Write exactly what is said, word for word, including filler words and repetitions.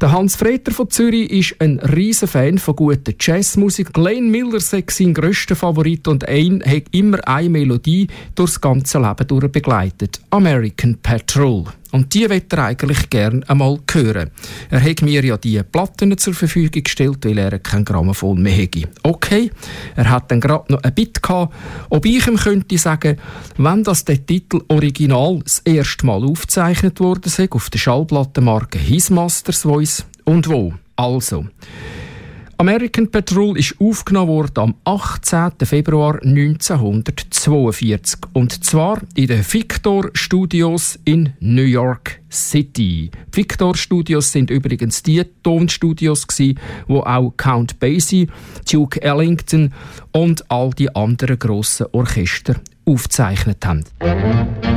Der Hans Freter von Zürich ist ein riesen Fan von guter Jazzmusik. Glenn Miller sei sein grösster Favorit und ein hat immer eine Melodie durchs ganze Leben durch begleitet. American Patrol. Und die wollte er eigentlich gerne einmal hören. Er hat mir ja die Platten zur Verfügung gestellt, weil er kein Grammophon mehr hätte. Okay, er hat dann gerade noch ein Bit gehabt, ob ich ihm könnte sagen, wenn das der Titel original das erste Mal aufgezeichnet wurde, auf der Schallplattenmarke His Master's Voice und wo. Also, American Patrol ist aufgenommen worden am achtzehnten Februar neunzehnhundertzweiundvierzig und zwar in den Victor Studios in New York City. Die Victor Studios sind übrigens die Tonstudios gsi, wo auch Count Basie, Duke Ellington und all die anderen grossen Orchester aufgezeichnet haben.